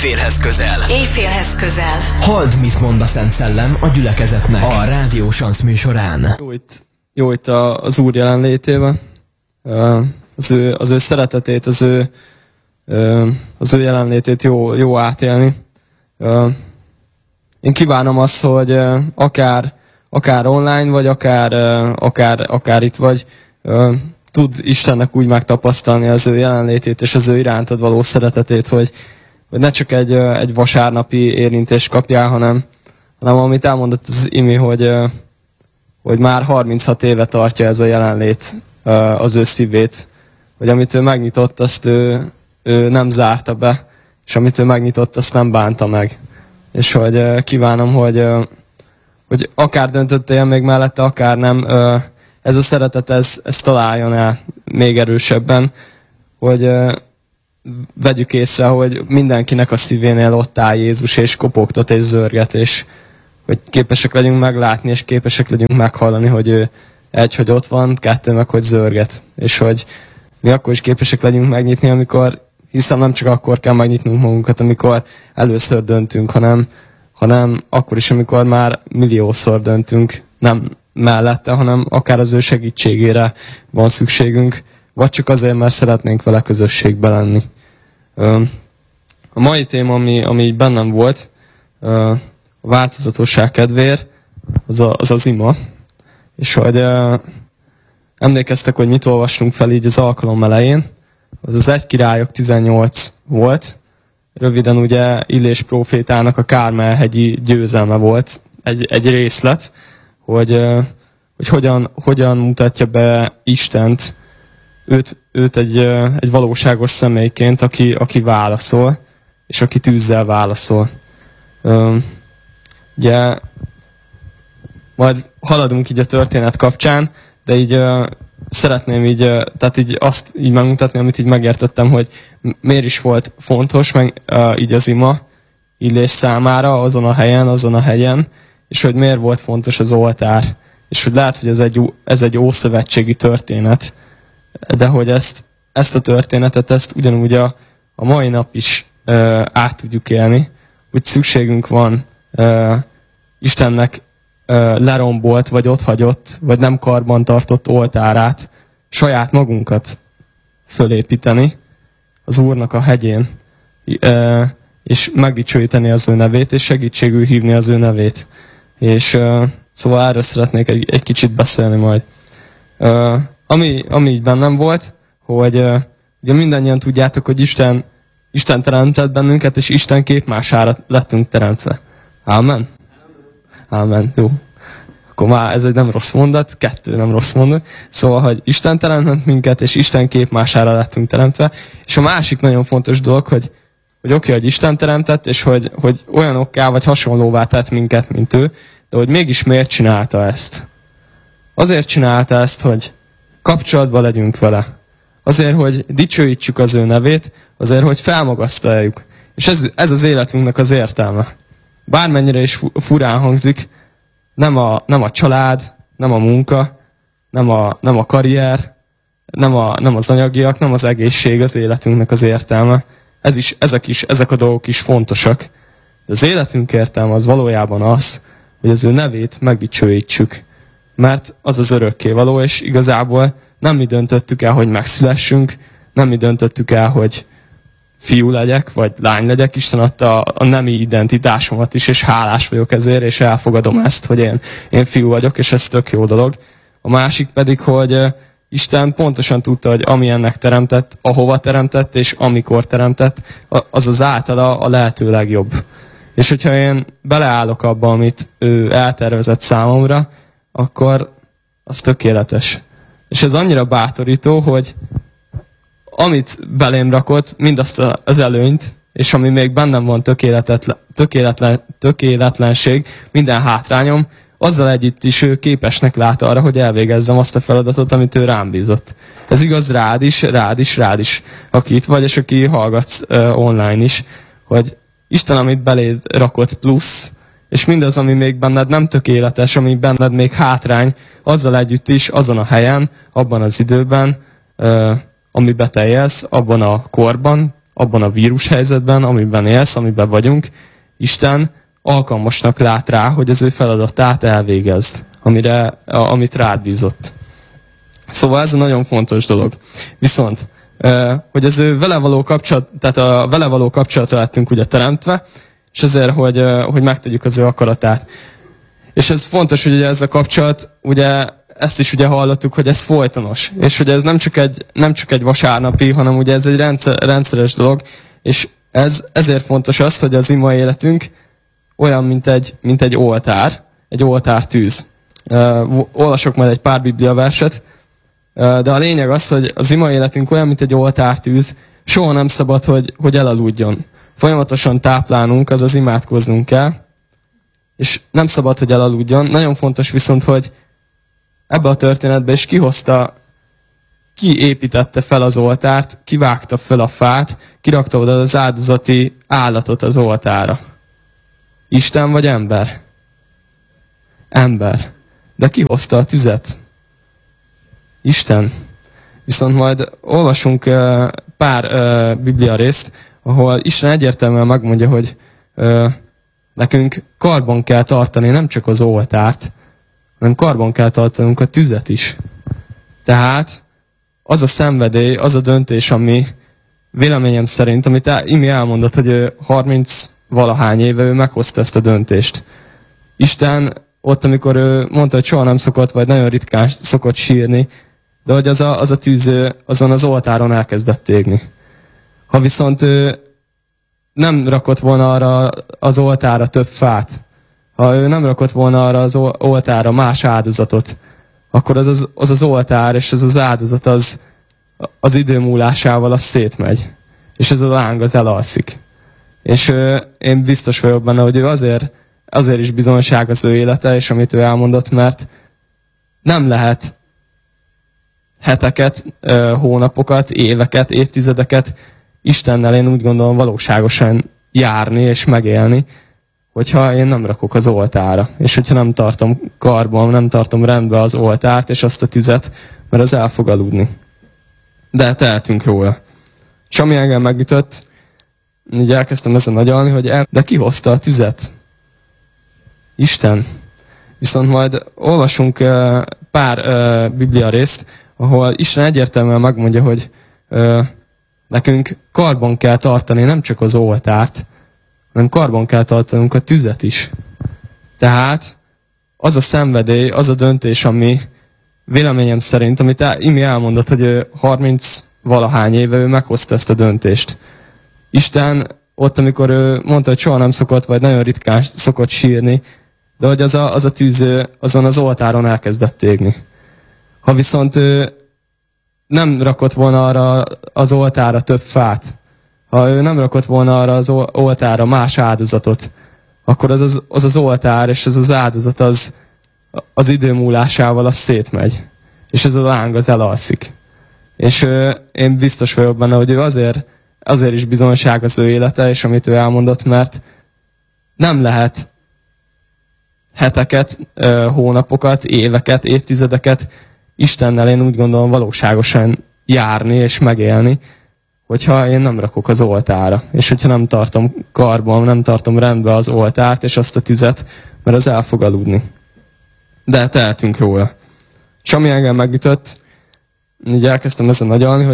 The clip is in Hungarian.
Éjfélhez közel. Éjfélhez közel. Halld, mit mond a Szent Szellem a gyülekezetnek a Rádió Sansz műsorán. Jó itt az Úr jelenlétében. Az ő szeretetét, az ő jelenlétét jó átélni. Én kívánom azt, hogy akár online, vagy akár itt vagy, tud Istennek úgy megtapasztalni az ő jelenlétét és az ő irántad való szeretetét, hogy ne csak egy vasárnapi érintést kapjál, hanem amit elmondott az Imi, hogy már 36 éve tartja ez a jelenlét az ő szívét, hogy amit ő megnyitott, azt ő nem zárta be, és amit ő megnyitott, azt nem bánta meg. És hogy kívánom, hogy akár döntöttél még mellette, akár nem, ez a szeretet, ez találjon el még erősebben, hogy vegyük észre, hogy mindenkinek a szívénél ott áll Jézus, és kopogtat és zörget, és hogy képesek legyünk meglátni, és képesek legyünk meghallani, hogy ő hogy ott van, kettő meg, hogy zörget. És hogy mi akkor is képesek legyünk megnyitni, hiszen nem csak akkor kell megnyitnunk magunkat, amikor először döntünk, hanem akkor is, amikor már milliószor döntünk, nem mellette, hanem akár az ő segítségére van szükségünk, vagy csak azért, mert szeretnénk vele közösségbe lenni. A mai téma, ami így bennem volt, a változatosság kedvéért, az ima. És hogy emlékeztek, hogy mit olvastunk fel így az alkalom elején, az 1 Királyok 18 volt. Röviden ugye Illés prófétának a Kármel-hegyi győzelme volt egy részlet, hogy hogyan mutatja be Istent, őt egy valóságos személyként, aki válaszol, és aki tűzzel válaszol. Ugye majd haladunk így a történet kapcsán, de így szeretném tehát így azt így megmutatni, amit így megértettem, hogy miért is volt fontos, meg így az ima Illés számára azon a hegyen, és hogy miért volt fontos az oltár. És hogy lehet, hogy ez egy ószövetségi történet, de hogy ezt a történetet, ezt ugyanúgy a mai nap is át tudjuk élni. Úgy szükségünk van Istennek lerombolt, vagy otthagyott, vagy nem karbantartott oltárát, saját magunkat fölépíteni az Úrnak a hegyén, és megdicsőíteni az ő nevét, és segítségül hívni az ő nevét. És szóval erről szeretnék egy kicsit beszélni majd. Ami így bennem volt, hogy ugye mindannyian tudjátok, hogy Isten teremtett bennünket, és Isten képmására lettünk teremtve. Ámen? Ámen, jó. Akkor már ez egy nem rossz mondat, 2 nem rossz mondat. Szóval, hogy Isten teremtett minket, és Isten képmására lettünk teremtve. És a másik nagyon fontos dolog, hogy oké, hogy Isten teremtett, és hogy olyanokká vagy hasonlóvá tett minket, mint ő, de hogy mégis miért csinálta ezt? Azért csinálta ezt, hogy kapcsolatban legyünk vele. Azért, hogy dicsőítsük az ő nevét, azért, hogy felmagasztaljuk. És ez az életünknek az értelme. Bármennyire is furán hangzik, nem a család, nem a munka, nem a karrier, nem az anyagiak, nem az egészség az életünknek az értelme. Ezek a dolgok is fontosak. De az életünk értelme az valójában az, hogy az ő nevét megdicsőítsük. Mert az az örökkévaló, és igazából nem mi döntöttük el, hogy megszülessünk, nem mi döntöttük el, hogy fiú legyek, vagy lány legyek. Isten adta a nemi identitásomat is, és hálás vagyok ezért, és elfogadom ezt, hogy én fiú vagyok, és ez tök jó dolog. A másik pedig, hogy Isten pontosan tudta, hogy ami ennek teremtett, ahova teremtett, és amikor teremtett, az általa a lehető legjobb. És hogyha én beleállok abba, amit ő eltervezett számomra, akkor az tökéletes. És ez annyira bátorító, hogy amit belém rakott, mindazt az előnyt, és ami még bennem van tökéletlenség, minden hátrányom, azzal együtt is ő képesnek lát arra, hogy elvégezzem azt a feladatot, amit ő rám bízott. Ez igaz rád is, aki itt vagy, és aki hallgatsz online is, hogy Isten, amit beléd rakott plusz, és mindaz, ami még benned nem tökéletes, ami benned még hátrány, azzal együtt is, azon a helyen, abban az időben, amiben te élsz, abban a korban, abban a vírushelyzetben, amiben élsz, amiben vagyunk, Isten alkalmasnak lát rá, hogy az ő feladatát elvégezd, amit rád bízott. Szóval ez egy nagyon fontos dolog. Viszont, hogy az ő vele való kapcsolat, tehát a vele való kapcsolatra lettünk ugye teremtve, és ezért, hogy megtegyük az ő akaratát. És ez fontos, hogy ugye ez a kapcsolat, ugye ezt is ugye hallottuk, hogy ez folytonos, és hogy ez nem csak egy vasárnapi, hanem ugye ez egy rendszeres dolog, és ezért fontos az, hogy az ima életünk olyan, mint egy oltártűz. Olvasok majd egy pár bibliaverset, de a lényeg az, hogy az ima életünk olyan, mint egy oltártűz, soha nem szabad, hogy elaludjon. Folyamatosan táplálnunk, azaz imádkoznunk kell, és nem szabad, hogy elaludjon. Nagyon fontos viszont, hogy ebbe a történetbe is ki építette fel az oltárt, kivágta fel a fát, kirakta oda az áldozati állatot az oltára. Isten vagy ember? Ember. De ki hozta a tüzet? Isten. Viszont majd olvasunk pár biblia részt, ahol Isten egyértelműen megmondja, hogy nekünk karban kell tartani nem csak az oltárt, hanem karban kell tartanunk a tüzet is. Tehát az a szenvedély, az a döntés, ami véleményem szerint, amit Imi elmondott, hogy 30-valahány éve ő meghozta ezt a döntést. Isten ott, amikor ő mondta, hogy soha nem szokott, vagy nagyon ritkán szokott sírni, de hogy az a tűz azon az oltáron elkezdett égni. Ha viszont ő nem rakott volna arra az oltára több fát, ha ő nem rakott volna arra az oltára más áldozatot, akkor az oltár és az áldozat az idő múlásával az szétmegy. És ez a láng az elalszik. És én biztos vagyok benne, hogy ő azért is bizonyság az ő élete, és amit ő elmondott, mert nem lehet heteket, hónapokat, éveket, évtizedeket Istennel, én úgy gondolom, valóságosan járni és megélni, hogyha én nem rakok az oltára, és hogyha nem tartom karban, nem tartom rendbe az oltárt és azt a tüzet, mert az el fog aludni. De tehetünk róla. És ami engem megütött, így elkezdtem ezen agyalni, hogy de ki hozta a tüzet? Isten. Viszont majd olvasunk pár biblia részt, ahol Isten egyértelműen megmondja, hogy nekünk karban kell tartani nem csak az oltárt, hanem karban kell tartanunk a tüzet is. Tehát az a szenvedély, az a döntés, ami véleményem szerint, amit Imi elmondott, hogy 30-valahány éve ő meghozta ezt a döntést. Isten ott, amikor ő mondta, hogy soha nem szokott, vagy nagyon ritkán szokott sírni, de hogy az a tűz azon az oltáron elkezdett égni. Ha viszont ő nem rakott volna arra az oltára több fát, ha ő nem rakott volna arra az oltára más áldozatot, akkor az oltár és az áldozat az idő múlásával az szétmegy. És ez a láng az elalszik. És én biztos vagyok benne, hogy ő azért is bizonyság az ő élete, és amit ő elmondott, mert nem lehet heteket, hónapokat, éveket, évtizedeket Istennel, én úgy gondolom, valóságosan járni és megélni, hogyha én nem rakok az oltára, és hogyha nem tartom karban, nem tartom rendbe az oltárt és azt a tüzet, mert az el fog aludni. De tehetünk róla. És ami engem megütött, így elkezdtem ezen agyalni, hogy